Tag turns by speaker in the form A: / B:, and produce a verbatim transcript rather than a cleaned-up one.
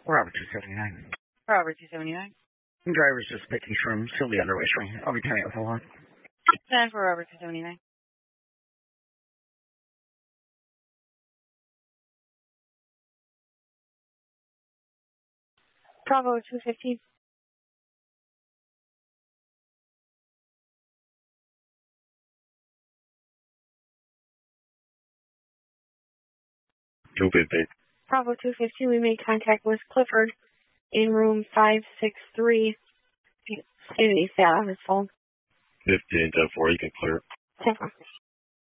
A: Robert two seventy-nine.
B: Robert two seventy-nine.
A: The driver's just picking from Sylvia Underway Street. I'll be turning it with a lot.
B: Time for Robert two seventy-nine. Bravo two fifty.
C: two fifty.
B: Bravo two fifty, we made contact with Clifford in room five six three. He sat on his phone.
C: fifteen to four, you can clear.
B: ten four.